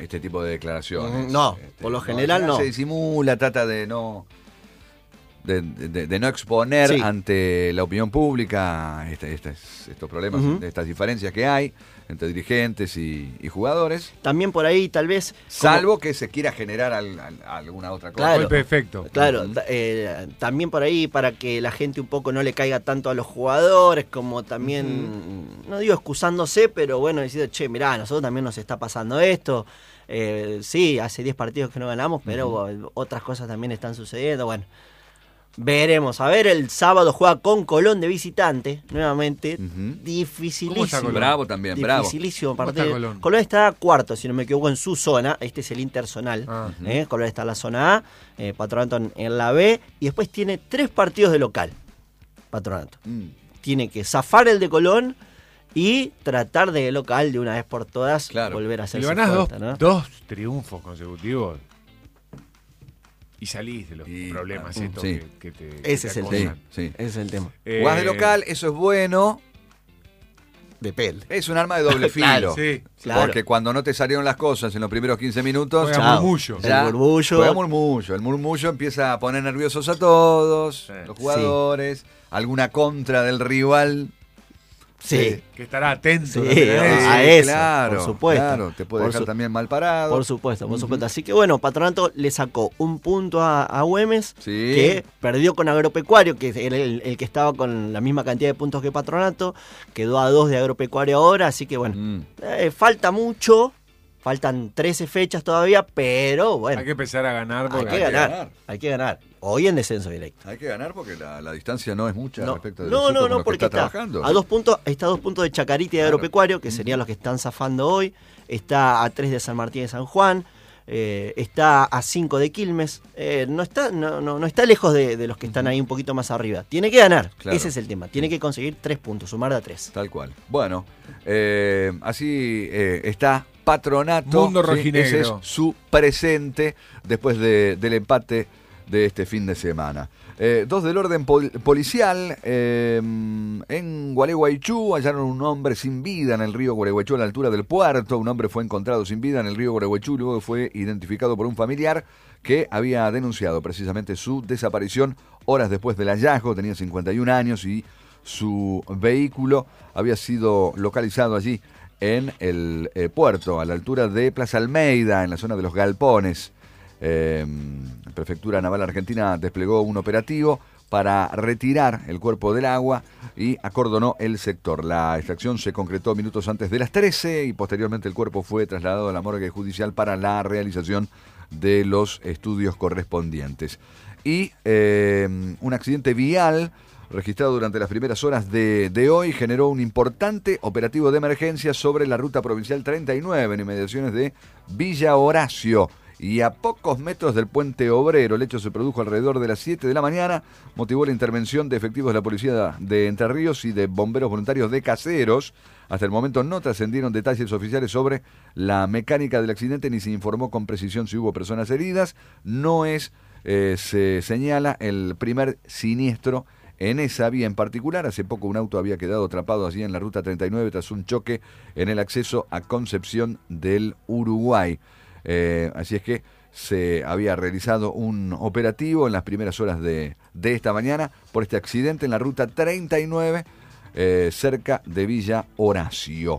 este tipo de declaraciones. No, por lo general no. Se disimula, trata de no exponer Sí. ante la opinión pública estos problemas, estas diferencias que hay entre dirigentes y jugadores. También por ahí tal vez... Salvo que se quiera generar alguna otra cosa. Claro. Golpe de efecto. Claro, también por ahí para que la gente un poco no le caiga tanto a los jugadores, como también, no digo excusándose, pero bueno, diciendo, che, mirá, a nosotros también nos está pasando esto. Sí, hace 10 partidos que no ganamos, pero otras cosas también están sucediendo. Bueno, veremos. A ver, el sábado juega con Colón de visitante, nuevamente. Dificilísimo. ¿Cómo está Colón? Bravo también, bravo. Dificilísimo ¿Cómo partido. está Colón está cuarto, si no me equivoco, en su zona. Este es el interzonal. Colón está en la zona A, Patronato en la B. Y después tiene 3 partidos de local, Patronato. Tiene que zafar el de Colón y tratar de local de una vez por todas volver a Si hacerse le ganás fuerte, ¿no? dos triunfos consecutivos y salís de los problemas estos que te Ese es el acosan. tema. Ese es el tema. Jugás de local, eso es bueno. Depende. Es un arma de doble filo. Claro, sí. Claro. Porque cuando no te salieron las cosas en los primeros 15 minutos, Juega murmullo. ya El murmullo. juega murmullo. El murmullo empieza a poner nerviosos a todos, los jugadores, alguna contra del rival. Sí. Que estará atento. Sí, también a eso, claro, por supuesto. Claro, te puede dejar también mal parado. Por supuesto, por supuesto. Así que bueno, Patronato le sacó un punto a Güemes, que perdió con Agropecuario, que era el que estaba con la misma cantidad de puntos que Patronato, quedó a 2 de Agropecuario ahora, así que bueno, falta mucho, faltan 13 fechas todavía, pero bueno. Hay que empezar a ganar. Hay que ganar. Hoy en descenso directo. Hay que ganar porque la distancia no es mucha respecto de no, porque porque está trabajando. A 2 puntos, está a 2 puntos de Chacarita y de Agropecuario, que serían los que están zafando hoy. Está a 3 de San Martín de San Juan. Está a 5 de Quilmes. No está lejos de los que están ahí un poquito más arriba. Tiene que ganar. Claro. Ese es el tema. Tiene que conseguir 3 puntos, sumar de a 3. Tal cual. Bueno, así está Patronato. Mundo rojinegro. Ese es su presente después del empate de este fin de semana. 2 del orden policial. En Gualeguaychú hallaron un hombre sin vida en el río Gualeguaychú a la altura del puerto. Un hombre fue encontrado sin vida en el río Gualeguaychú, luego fue identificado por un familiar que había denunciado precisamente su desaparición horas después del hallazgo. Tenía 51 años y su vehículo había sido localizado allí en el puerto, a la altura de Plaza Almeida, en la zona de los Galpones. La Prefectura Naval Argentina desplegó un operativo para retirar el cuerpo del agua y acordonó el sector. La extracción se concretó minutos antes de las 13 y posteriormente el cuerpo fue trasladado a la morgue judicial para la realización de los estudios correspondientes. Y un accidente vial registrado durante las primeras horas de hoy generó un importante operativo de emergencia sobre la ruta provincial 39 en inmediaciones de Villa Horacio y a pocos metros del puente Obrero. El hecho se produjo alrededor de las 7 de la mañana, motivó la intervención de efectivos de la policía de Entre Ríos y de bomberos voluntarios de Caseros. Hasta el momento no trascendieron detalles oficiales sobre la mecánica del accidente ni se informó con precisión si hubo personas heridas. No es, se señala, el primer siniestro en esa vía en particular. Hace poco un auto había quedado atrapado allí en la ruta 39 tras un choque en el acceso a Concepción del Uruguay. Así es que se había realizado un operativo en las primeras horas de esta mañana por este accidente en la ruta 39 cerca de Villa Horacio.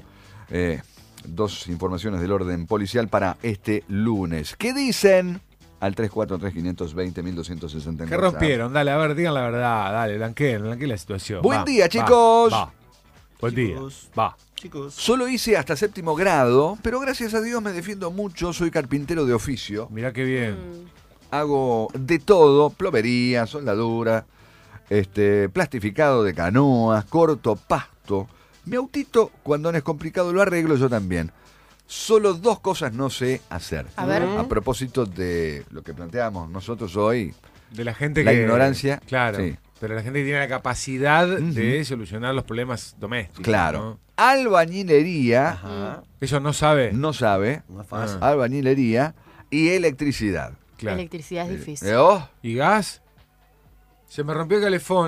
2 informaciones del orden policial para este lunes. ¿Qué dicen? Al 343-520-1260. ¿Qué rompieron? Dale, a ver, digan la verdad. Dale, blanqueen la situación. Buen día, chicos. Buen día. Va. Chicos. Solo hice hasta 7º grado, pero gracias a Dios me defiendo mucho. Soy carpintero de oficio. Mirá qué bien. Hago de todo: plomería, soldadura, plastificado de canoas, corto pasto. Mi autito, cuando no es complicado, lo arreglo yo también. Solo 2 cosas no sé hacer. A ver. A propósito de lo que planteamos nosotros hoy, De la gente la que... ignorancia. Claro. Sí. Pero la gente que tiene la capacidad de solucionar los problemas domésticos. Claro. ¿no? Albañilería, Ajá. Eso no sabe. no sabe. No es fácil. Albañilería y electricidad. Claro. Electricidad es difícil. ¿Y gas? Se me rompió el calefón.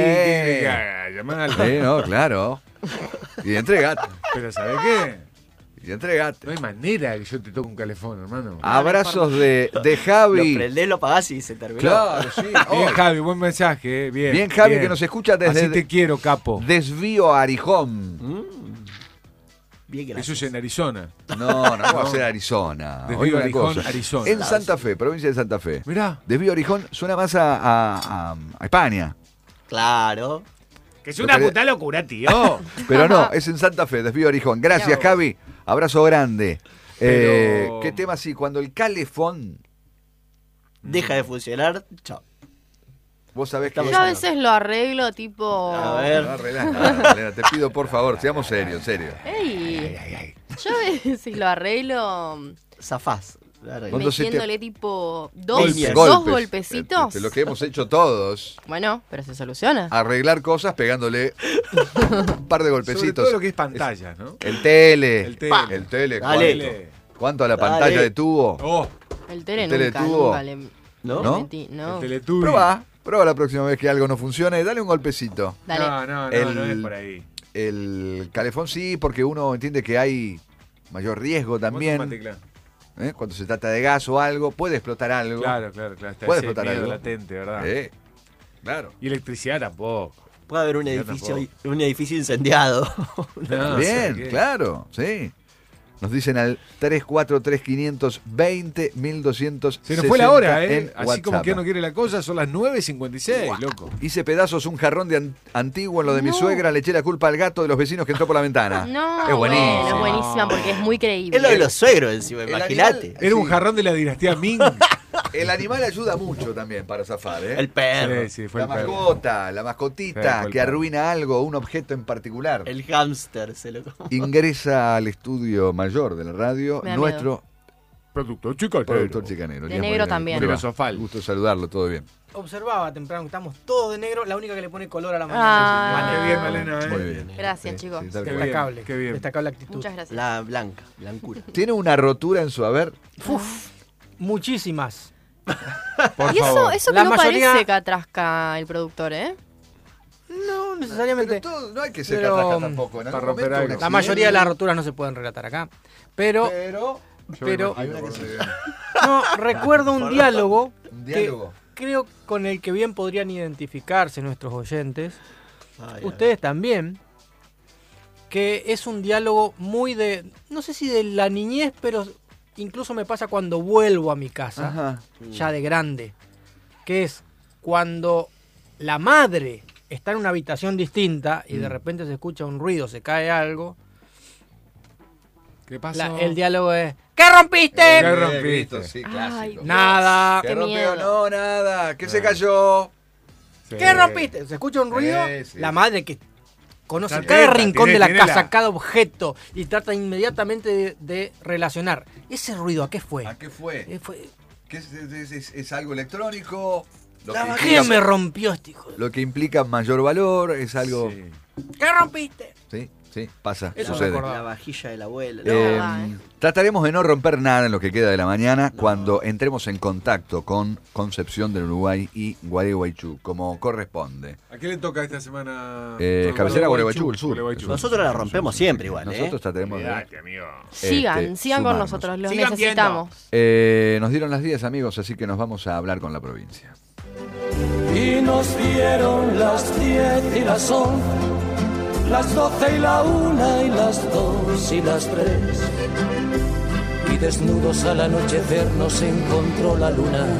Llamalo. No, claro. Y entrega. Pero ¿sabe qué? Y entregate. No hay manera que yo te toque un calefón, hermano. Abrazos de Javi. Lo prendés, lo apagás y se terminó. Claro, sí. Bien, Javi, buen mensaje. Bien, Bien, Javi, que nos escucha desde Así te quiero, capo. Desvío Arijón. Bien, gracias. Eso es en Arizona. No va a ser Arizona. Desvío Oiga una Arijón, cosa. Arizona. En Santa Fe, provincia de Santa Fe. Mirá. Desvío Arijón suena más a España. Claro. Que es una puta locura, tío. Pero no, es en Santa Fe, Desvío Arijón. Gracias, Javi. Abrazo grande. Pero- ¿Qué tema así? Cuando el calefón, Deja de funcionar, chao. vos sabés que... Yo a veces lo arreglo tipo... A ver. No, Elena, te pido por favor, seamos serios, en serio. Ey, yo a veces lo arreglo Zafás. Cuando se te- metiéndole tipo Golpes. dos golpecitos. Lo que hemos hecho todos. Bueno, pero se soluciona. Arreglar cosas pegándole un par de Sobre golpecitos. todo lo que es pantallas, ¿no? El tele. El tele. El tele. Dale. ¿Cuánto a la Dale. pantalla de tubo? Oh, El tele ¿El tele nunca, tubo? nunca le ¿No? ¿No? metí, no. el Teletubby. Prueba la próxima vez que algo no funcione, dale un golpecito. Dale. No El- es por ahí. El calefón sí, porque uno entiende que hay mayor riesgo también. Cuando se trata de gas o algo, puede explotar algo. Claro. Está Puede ese explotar miedo algo. latente, ¿verdad? Claro. Y electricidad tampoco. Puede haber un Yo edificio incendiado. No, Bien, o sea que- claro, sí. Nos dicen al 343-520-1200. Se nos fue la hora, en Así como WhatsApp. que no quiere la cosa, son las 9:56, loco. Hice pedazos un jarrón de antiguo en lo de mi No. suegra, le eché la culpa al gato de los vecinos que entró por la ventana. No, Es buenísimo. bueno, es buenísima porque es muy creíble. Es lo de los suegros encima, El imagínate. animal- Era un Sí. jarrón de la dinastía Ming. El animal ayuda mucho también para zafar, ¿eh? El perro. Sí, fue La el perro. mascota, la Sí, mascotita fue el que perro. arruina algo, un objeto en particular. El hámster se lo comió. Ingresa al estudio mayor de la radio Me da nuestro Productor chico, productor chicanero. De Elías negro Moreira. también. ¿Cómo le va? Filosofal. Gusto saludarlo, todo bien. Observaba temprano que estamos todos de negro, la única que le pone color a la mañana. Qué bien, Malena, Muy bien. Gracias, Sí, chicos. sí, tal Qué cual. bien, Destacable, qué bien. destacable actitud. Muchas gracias. La blanca, blancura. ¿Tiene una rotura en su haber? Muchísimas. Por Y favor. eso que La no mayoría- parece que atrasca el productor, ¿eh? No necesariamente. Pero todo- no hay que ser Pero, catraca tampoco. En para algún romper momento algo. un La mayoría de accidente, las roturas no se pueden relatar acá. Pero, pero no, recuerdo un diálogo Un que diálogo. creo con el que bien podrían identificarse nuestros oyentes, Ay, ustedes también, que es un diálogo muy de, no sé si de la niñez, pero incluso me pasa cuando vuelvo a mi casa, Ajá. ya de grande, que es cuando la madre está en una habitación distinta y de repente se escucha un ruido, se cae algo, ¿Qué pasó? el diálogo es ¿qué rompiste? ¿Qué rompiste? Listo, sí, Ay, clásico. Nada. ¿Qué Qué rompió? miedo. No, nada. ¿Qué se cayó? Sí. ¿Qué rompiste? Se escucha un ruido, Sí. la madre que conoce Está cada atenta, rincón tiene- de la tiene casa, la- cada objeto y trata inmediatamente de relacionar. ¿Ese ruido a qué fue? ¿A qué fue? Fue- ¿Qué es algo electrónico? Lo que, ¿Quién me implica, rompió este hijo? lo que implica mayor valor, es algo... Sí. ¿Qué rompiste? Sí, pasa, Eso me sucede. acordaba. La vajilla de la abuela. No, Eh, va, trataremos de no romper nada en lo que queda de la mañana cuando entremos en contacto con Concepción del Uruguay y Gualeguaychú, como corresponde. ¿A qué le toca esta semana? Cabecera Gualeguaychú, el sur. Gualeguaychú. Nosotros la rompemos siempre igual, ¿eh? Nosotros trataremos de... Olvídate, amigo. Sigan con sumarnos. nosotros, los Sigan necesitamos. Nos dieron las 10, amigos, así que nos vamos a hablar con la provincia. Y nos dieron las 10 y las 11, las 12 y la 1 y las 2 y las 3. Y desnudos al anochecer nos encontró la luna.